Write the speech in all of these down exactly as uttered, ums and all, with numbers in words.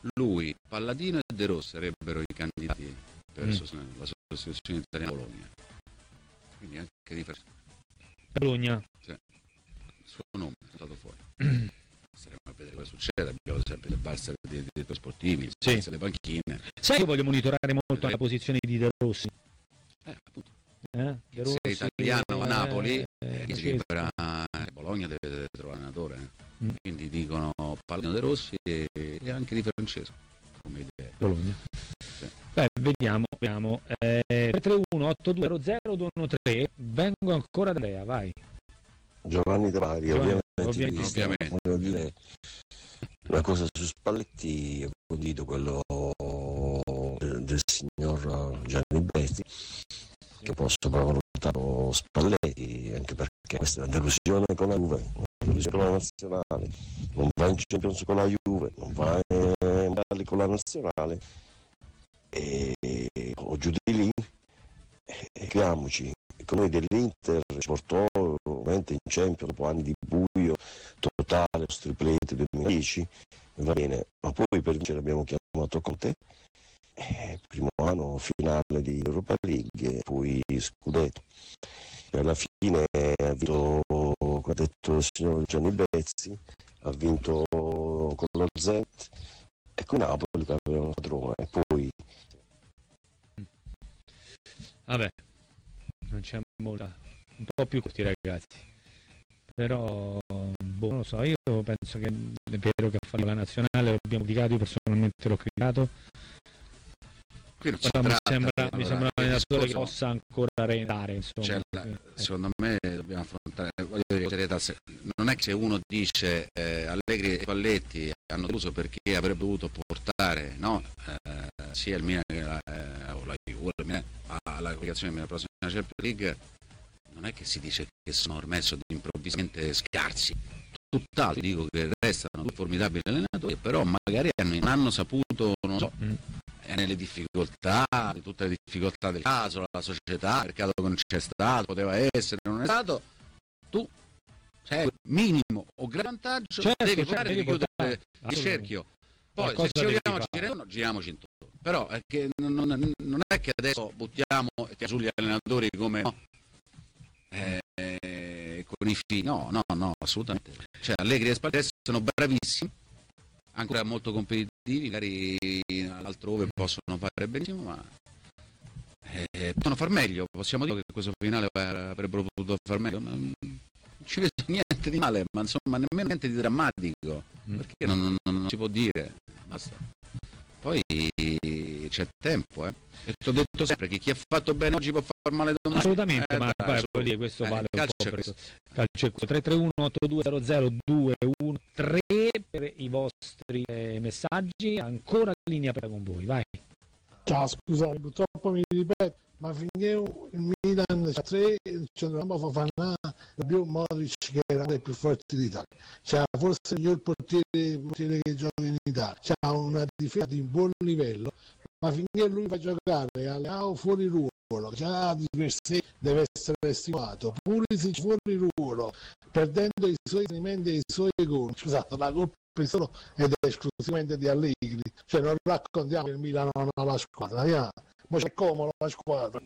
lui, Palladino e De Rossi sarebbero i candidati per Mm. la sostituzione italiana a Bologna. Quindi anche di Bologna. Sì. Il suo nome è stato fuori. Staremo a vedere cosa succede. Abbiamo sempre le Barça dei direttori sportivi, Sì. le panchine. Sai che voglio monitorare molto la posizione di De Rossi. Eh, appunto. Eh? De Rossi, Se è italiano a Napoli, eh, eh, dice che... che per eh, Bologna deve, deve trovare un allenatore. Eh. Mm. Quindi dicono Palladino, De Rossi e, e anche di Francesco come idea. Bologna. Sì. Beh, vediamo, vediamo. Eh, tre uno otto due zero zero due uno tre, vengo ancora da Andrea, vai. Giovanni De Maria, Giovanni, ovviamente, ovviamente. ovviamente. Voglio dire una cosa su Spalletti, ho condiviso quello del, del signor Gianni Betti, che può sopravvalutare Spalletti, anche perché questa è una delusione con la Juve, una delusione con la nazionale, non va in Champions con la Juve, non va in mondiali con la nazionale, e o giù di lì, e chiamiamoci, con noi dell'Inter ci portò ovviamente in Champions dopo anni di buio totale, lo triplete duemiladieci, va bene, ma poi per vincere abbiamo chiamato Conte, eh, primo anno finale di Europa League, poi scudetto, e alla fine ha vinto, come ha detto il signor Gianni Bezzi, ha vinto con lo Zenit e con Napoli che aveva una padrona, e poi vabbè, non c'è molta, un po' più corti ragazzi, però boh, non lo so, io penso che è vero che ha fatto la nazionale, l'abbiamo criticato, io personalmente l'ho criticato, Qui non si però mi tratta, sembra, allora, mi sembra un il allenatore che discorso- possa ancora reinare, insomma. Cioè, la- Eh, secondo me dobbiamo affrontare, voglio dire, serietà, se- non è che se uno dice eh, Allegri e Spalletti hanno deluso perché avrebbe dovuto portare, no, eh, sia il Milan che la, eh, o la Juve, il Milan, alla qualificazione della prossima Champions League, non è che si dice che sono ormai sono improvvisamente scarsi, tutt'altro, dico che restano due formidabili allenatori, però magari hanno- non hanno saputo, non so, mm. è nelle difficoltà, di tutte le difficoltà del caso, la società, il mercato che non c'è stato, poteva essere, non è stato, tu sei minimo o gran vantaggio, Certo, devi certo, fare, devi devi chiudere portare, il assolutamente. cerchio. Poi Qualcosa se ci devi vogliamo fare. girare, giriamoci intorno. Però è che non, non- non è che adesso buttiamo e tiriamo sugli allenatori come no, eh, con i figli. No, no, no, assolutamente. Cioè Allegri e Spalletti sono bravissimi, ancora molto competitivi, magari altrove possono fare benissimo, ma eh, possono far meglio. Possiamo dire che questo finale avrebbero potuto far meglio. Non ci vedo niente di male, ma insomma nemmeno niente di drammatico, perché non, non- non si può dire. Basta. Poi c'è tempo, eh. E ti ho detto sempre che chi ha fatto bene oggi può far male domani. Assolutamente, Eh, ma dai, poi su. vuol dire, questo Eh, vale un calcio po' è per questo. calcio tre tre uno otto due zero zero due uno tre per i vostri eh, messaggi, ancora linea aperta con voi, vai. Ciao, scusate, purtroppo mi ripeto, ma finché il Milan c'ha tre, c'è una Fofana, abbiamo Modric che era dei più forti d'Italia, c'ha forse il miglior portiere, portiere che gioca in Italia, c'ha una difesa di buon livello, ma finché lui fa giocare Leao fuori ruolo, già di per sé deve essere stimato, Pulisic fuori ruolo, perdendo i suoi rendimenti e i suoi gol, scusate, la colpa è solo ed è esclusivamente di Allegri, cioè non raccontiamo che il Milan non ha la squadra, yeah. Ma c'è comodo la squadra.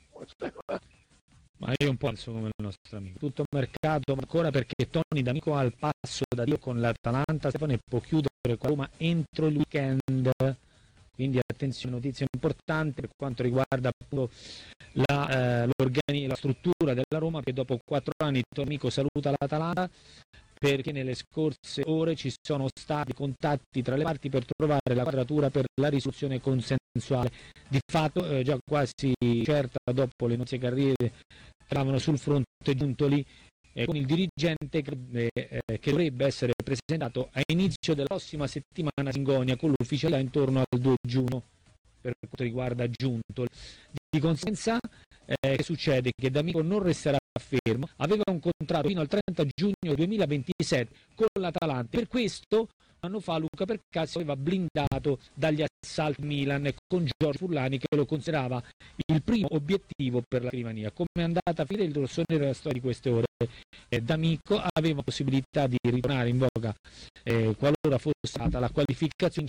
Ma io un po' penso come il nostro amico, tutto mercato, ma ancora perché Tony D'Amico ha il passo da Dio con l'Atalanta, Stefano, può chiudere con Roma entro il weekend, quindi attenzione, notizia importante per quanto riguarda appunto la, eh, l'organi- la struttura della Roma, che dopo quattro anni Tony D'Amico saluta l'Atalanta, perché nelle scorse ore ci sono stati contatti tra le parti per trovare la quadratura per la risoluzione consensuale. Di fatto eh, già quasi certa, dopo le notizie che arrivano eravamo sul fronte Giuntoli eh, con il dirigente che, eh, che dovrebbe essere presentato a inizio della prossima settimana a Singonia con l'ufficialità intorno al due giugno per quanto riguarda Giuntoli. Di conseguenza eh, che succede? Che D'Amico non resterà fermo, aveva un contratto fino al trenta giugno duemilaventisette con l'Atalanta, per questo un anno fa Luca Percassi aveva blindato dagli assalti Milan con Giorgio Furlani, che lo considerava il primo obiettivo per la scrivania. Come è andata a finire il rossonero della storia di queste ore? Eh, D'Amico aveva possibilità di ritornare in voga eh, qualora fosse stata la qualificazione